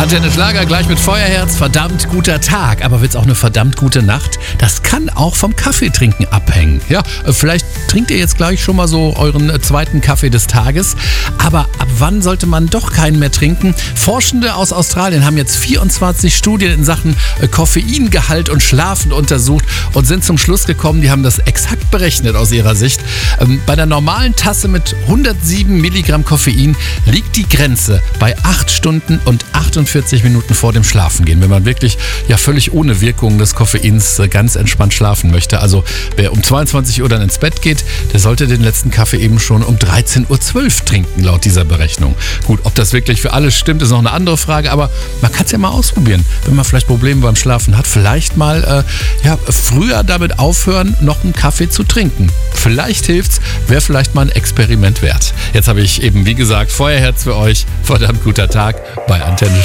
Antenne Schlager gleich mit Feuerherz. Verdammt guter Tag. Aber wird's auch eine verdammt gute Nacht? Das kann auch vom Kaffeetrinken abhängen. Ja, vielleicht trinkt ihr jetzt gleich schon mal so euren zweiten Kaffee des Tages. Aber ab wann sollte man doch keinen mehr trinken? Forschende aus Australien haben jetzt 24 Studien in Sachen Koffeingehalt und Schlafen untersucht und sind zum Schluss gekommen, die haben das exakt berechnet aus ihrer Sicht. Bei der normalen Tasse mit 107 Milligramm Koffein liegt die Grenze bei 8 Stunden und 48 Minuten vor dem Schlafengehen, wenn man wirklich völlig ohne Wirkung des Koffeins ganz entspannt schlafen möchte. Also wer um 22 Uhr dann ins Bett geht, der sollte den letzten Kaffee eben schon um 13.12 Uhr trinken, laut dieser Berechnung. Gut, ob das wirklich für alles stimmt, ist noch eine andere Frage, aber man kann es ja mal ausprobieren. Wenn man vielleicht Probleme beim Schlafen hat, vielleicht mal früher damit aufhören, noch einen Kaffee zu trinken. Vielleicht hilft's, wäre vielleicht mal ein Experiment wert. Jetzt habe ich eben, wie gesagt, Feuerherz für euch. Verdammt guter Tag bei Antenne